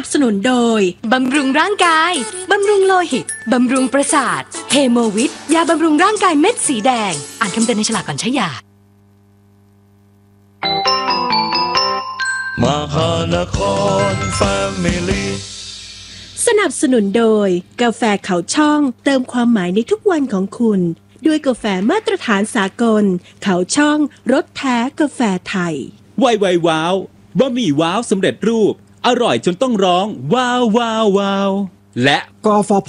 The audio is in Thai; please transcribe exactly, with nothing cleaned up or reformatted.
บสนุนโดยบำรุงร่างกายบำรุงโลหิตบำรุงประสาทเฮโมวิทยาบำรุงร่างกายเม็ดสีแดงอ่านคำเตือนในฉลากก่อนใช้ยามหานครแฟมิลี่สนับสนุนโดยกาแฟเขาช่องเติมความหมายในทุกวันของคุณด้วยกาแฟมาตรฐานสากลเขาช่องรสแท้กาแฟไทยไวไวว้าวบะหมี่ว้าวสำเร็จรูปอร่อยจนต้องร้องว้าวว้าวว้าวและกฟผ